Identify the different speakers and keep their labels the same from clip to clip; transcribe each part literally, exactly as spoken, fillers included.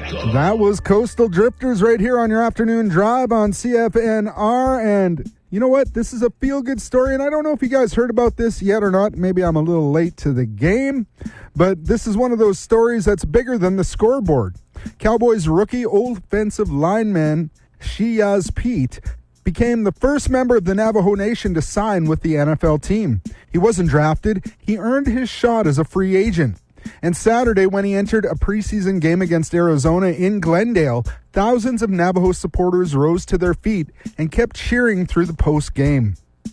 Speaker 1: That was Coastal Drifters right here on your afternoon drive on C F N R. And you know what? This is a feel-good story, and I don't know if you guys heard about this yet or not. Maybe I'm a little late to the game, but this is one of those stories that's bigger than the scoreboard. Cowboys rookie offensive lineman Shiaz Pete became the first member of the Navajo Nation to sign with the N F L team. He wasn't drafted. He earned his shot as a free agent. And Saturday, when he entered a preseason game against Arizona in Glendale, thousands of Navajo supporters rose to their feet and kept cheering through the post-game.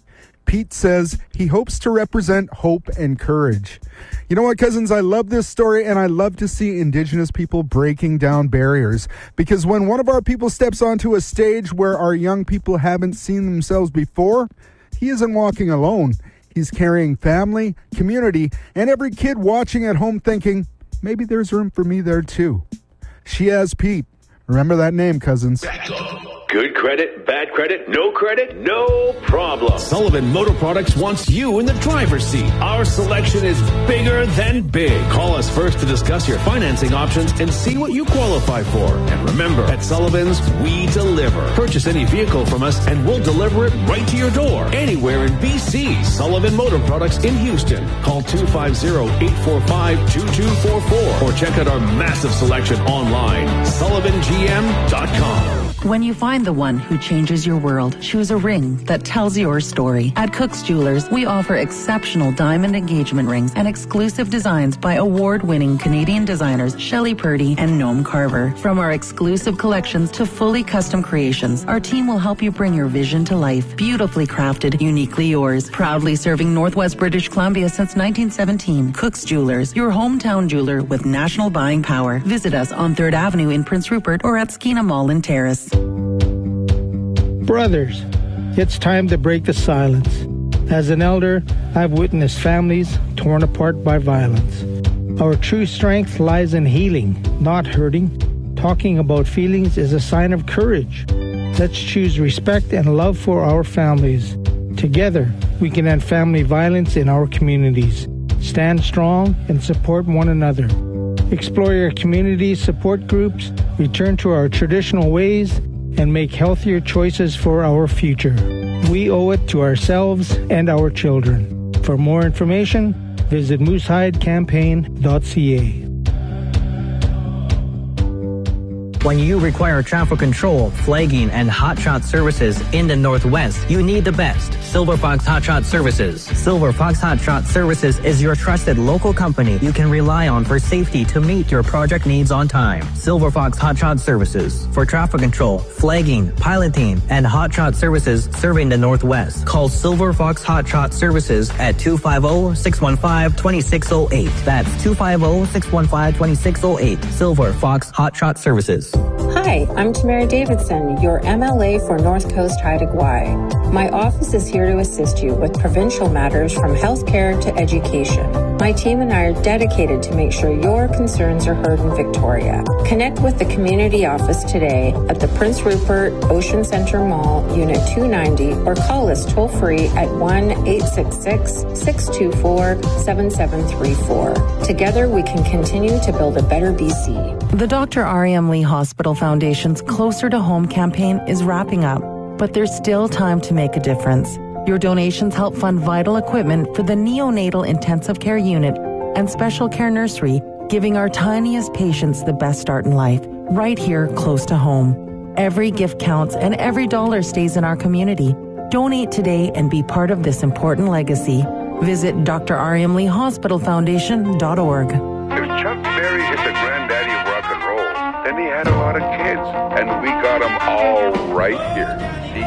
Speaker 1: Pete says he hopes to represent hope and courage. You know what, cousins? I love this story, and I love to see Indigenous people breaking down barriers. Because when one of our people steps onto a stage where our young people haven't seen themselves before, he isn't walking alone. He's carrying family, community, and every kid watching at home thinking, maybe there's room for me there too. Shiaz Pete. Remember that name, cousins.
Speaker 2: Good credit, bad credit, no credit, no problem.
Speaker 3: Sullivan Motor Products wants you in the driver's seat. Our selection is bigger than big. Call us first to discuss your financing options and see what you qualify for. And remember, at Sullivan's, we deliver. Purchase any vehicle from us and we'll deliver it right to your door. Anywhere in B C. Sullivan Motor Products in Houston. Call two five zero, eight four five, two two four four or check out our massive selection online. Sullivan G M dot com.
Speaker 4: When you find the one who changes your world, choose a ring that tells your story. At Cook's Jewelers, we offer exceptional diamond engagement rings and exclusive designs by award-winning Canadian designers Shelley Purdy and Noam Carver. From our exclusive collections to fully custom creations, our team will help you bring your vision to life. Beautifully crafted, uniquely yours. Proudly serving Northwest British Columbia since nineteen seventeen. Cook's Jewelers, your hometown jeweler with national buying power. Visit us on third Avenue in Prince Rupert or at Skeena Mall in Terrace.
Speaker 5: Brothers, it's time to break the silence. As an elder, I've witnessed families torn apart by violence. Our true strength lies in healing, not hurting. Talking about feelings is a sign of courage. Let's choose respect and love for our families. Together, we can end family violence in our communities. Stand strong and support one another. Explore your community support groups, return to our traditional ways, and make healthier choices for our future. We owe it to ourselves and our children. For more information, visit moose hide campaign dot c a.
Speaker 6: When you require traffic control, flagging, and hotshot services in the Northwest, you need the best. Silver Fox Hotshot Services. Silver Fox Hotshot Services is your trusted local company you can rely on for safety to meet your project needs on time. Silver Fox Hotshot Services. For traffic control, flagging, piloting, and hotshot services serving the Northwest. Call Silver Fox Hotshot Services at two five zero, six one five, two six zero eight. That's two five zero, six one five, two six zero eight. Silver Fox Hotshot Services.
Speaker 7: Hi, I'm Tamara Davidson, your M L A for North Coast Haida Gwaii. My office is here to assist you with provincial matters from healthcare to education. My team and I are dedicated to make sure your concerns are heard in Victoria. Connect with the community office today at the Prince Rupert Ocean Center Mall, Unit two ninety, or call us toll-free at one eight six six, six two four, seven seven three four. Together, we can continue to build a better B C.
Speaker 4: The Doctor R E M Lee Hospital Foundation's Closer to Home campaign is wrapping up, but there's still time to make a difference. Your donations help fund vital equipment for the neonatal intensive care unit and special care nursery, giving our tiniest patients the best start in life, right here close to home. Every gift counts and every dollar stays in our community. Donate today and be part of this important legacy. Visit D R R M Lee Hospital Foundation dot org.
Speaker 8: If Chuck Berry is the granddaddy of rock and roll, then he had a lot of kids, and we got them all right here.